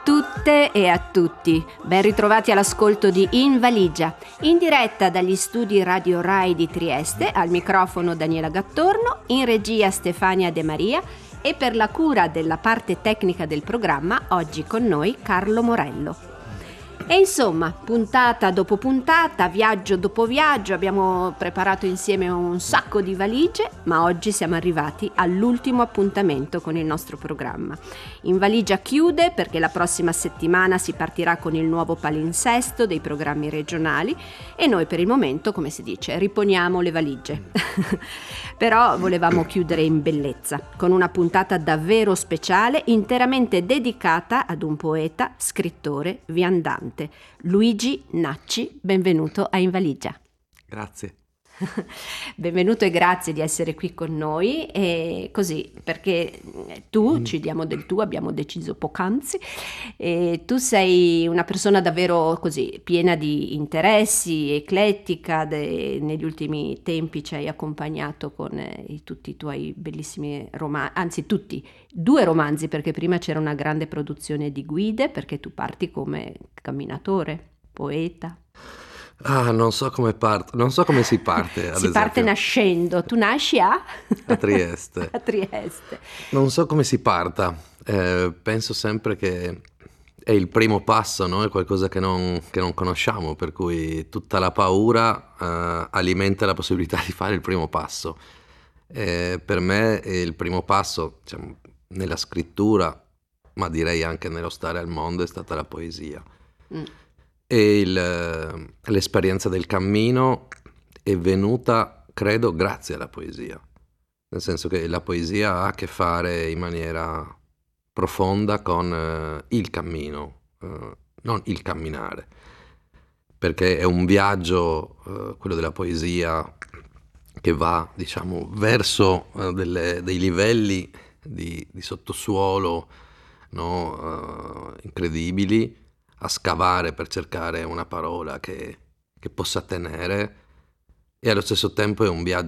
Tutte e a tutti, ben ritrovati all'ascolto di In Valigia, in diretta dagli studi Radio Rai di Trieste, al microfono Daniela Gattorno, in regia Stefania De Maria e per la cura della parte tecnica del programma oggi con noi Carlo Morello. E insomma, puntata dopo puntata, viaggio dopo viaggio, abbiamo preparato insieme un sacco di valigie, ma oggi siamo arrivati all'ultimo appuntamento con il nostro programma. In Valigia chiude perché la prossima settimana si partirà con il nuovo palinsesto dei programmi regionali e noi per il momento, come si dice, riponiamo le valigie. Però volevamo chiudere in bellezza, con una puntata davvero speciale, interamente dedicata ad un poeta, scrittore, viandante. Luigi Nacci, benvenuto a In Valigia. Grazie. Benvenuto e grazie di essere qui con noi, e così perché tu, ci diamo del tu, abbiamo deciso poc'anzi, e tu sei una persona davvero così piena di interessi, eclettica, negli ultimi tempi ci hai accompagnato con tutti i tuoi bellissimi romanzi, anzi tutti, 2 romanzi, perché prima c'era una grande produzione di guide, perché tu parti come camminatore, poeta. Non so come si parte, ad Si esempio. parte nascendo. Tu nasci a Trieste. A Trieste. Non so come si parta. Penso sempre che è il primo passo, no? È qualcosa che non conosciamo, per cui tutta la paura alimenta la possibilità di fare il primo passo. Per me il primo passo, diciamo, nella scrittura, ma direi anche nello stare al mondo, è stata la poesia. E l'esperienza del cammino è venuta, credo, grazie alla poesia. Nel senso che la poesia ha a che fare in maniera profonda con il cammino, non il camminare. Perché è un viaggio, quello della poesia, che va, diciamo, verso dei livelli di sottosuolo, no? Incredibili, a scavare per cercare una parola che possa tenere, e allo stesso tempo è un viaggio